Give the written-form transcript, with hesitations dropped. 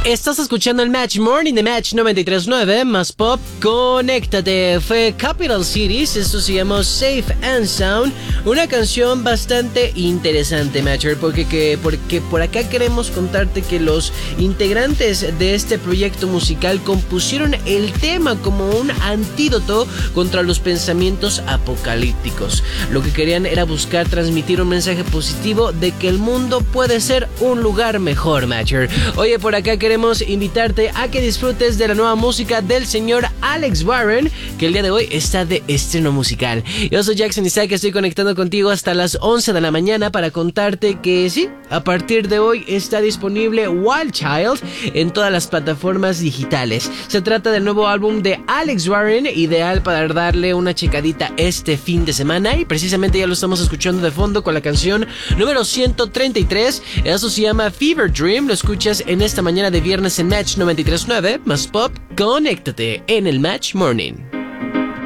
Estás escuchando el Match Morning de Match 93.9 más Pop. Conéctate. Fue Capital Cities. Esto se llamó Safe and Sound. Una canción bastante interesante, Matcher, porque por acá queremos contarte que los integrantes de este proyecto musical compusieron el tema como un antídoto contra los pensamientos apocalípticos. Lo que querían era buscar transmitir un mensaje positivo de que el mundo puede ser un lugar mejor, Matcher. Oye, por acá queremos invitarte a que disfrutes de la nueva música del señor Alex Warren, que el día de hoy está de estreno musical. Yo soy Jackson Isaac, estoy conectando contigo hasta las 11 de la mañana para contarte que sí, a partir de hoy está disponible Wild Child en todas las plataformas digitales. Se trata del nuevo álbum de Alex Warren, ideal para darle una checadita este fin de semana, y precisamente ya lo estamos escuchando de fondo con la canción número 133. Eso se llama Fever Dream. Lo escuchas en esta mañana de viernes en Match 93.9 más Pop. Conéctate en el Match Morning.